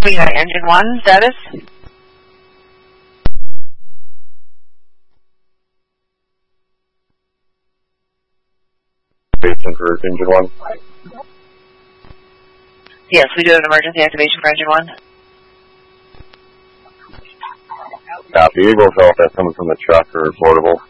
Lehigh, engine 1, status? Activation for engine 1. Yes, we do have an emergency activation for engine 1. Copy. Eagle Hill, if that's coming from the truck or portable.